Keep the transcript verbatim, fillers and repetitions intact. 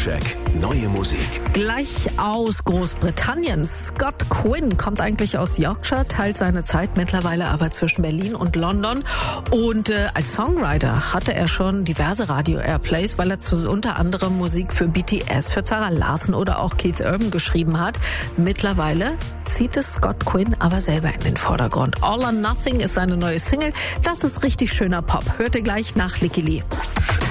Soundcheck. Neue Musik. Gleich aus Großbritannien. Scott Quinn kommt eigentlich aus Yorkshire, teilt seine Zeit mittlerweile aber zwischen Berlin und London. Und äh, als Songwriter hatte er schon diverse Radio-Airplays, weil er zu, unter anderem Musik für B T S, für Zara Larsson oder auch Keith Urban geschrieben hat. Mittlerweile zieht es Scott Quinn aber selber in den Vordergrund. All or Nothing ist seine neue Single. Das ist richtig schöner Pop. Hört ihr gleich nach Licky Lee.